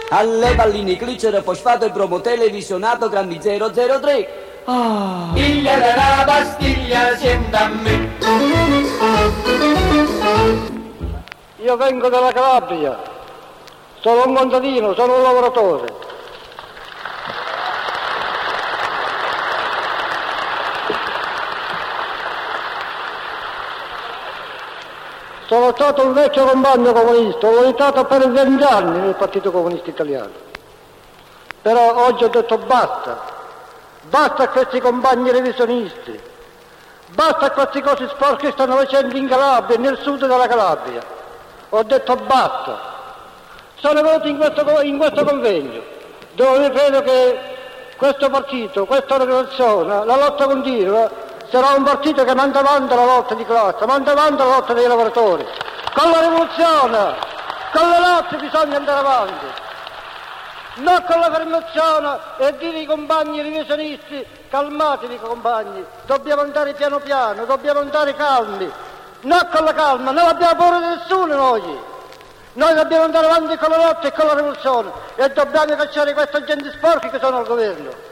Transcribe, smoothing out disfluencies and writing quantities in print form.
alle palline, glicero, fosfato e bromo, televisionato, grammi 003. Piglia della pastiglia, senta a me. Io vengo dalla Calabria, sono un contadino, sono un lavoratore. Sono stato un vecchio compagno comunista, ho militato per 20 anni nel Partito Comunista Italiano. Però oggi ho detto basta. Basta a questi compagni revisionisti, basta a queste cose sporche che stanno facendo in Calabria e nel sud della Calabria. Ho detto basta. Sono venuto in questo convegno, dove credo che questo partito, questa organizzazione, la lotta continua, sarà un partito che manda avanti la lotta di classe, manda avanti la lotta dei lavoratori. Con la rivoluzione, con la lotta bisogna andare avanti. Non con la fermazione e dire ai compagni revisionisti, calmatevi compagni, dobbiamo andare piano piano, dobbiamo andare calmi, non con la calma, non abbiamo paura di nessuno noi dobbiamo andare avanti con la lotta e con la rivoluzione e dobbiamo cacciare questa gente sporca che sono al governo.